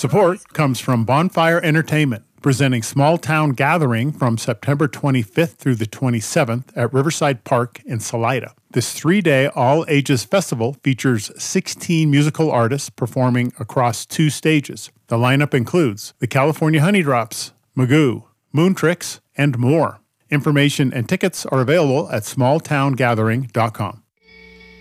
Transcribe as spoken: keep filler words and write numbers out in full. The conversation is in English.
Support comes from Bonfire Entertainment, presenting Small Town Gathering from September twenty-fifth through the twenty-seventh at Riverside Park in Salida. This three-day all-ages festival features sixteen musical artists performing across two stages. The lineup includes the California Honeydrops, Magoo, Moontricks, and more. Information and tickets are available at small town gathering dot com.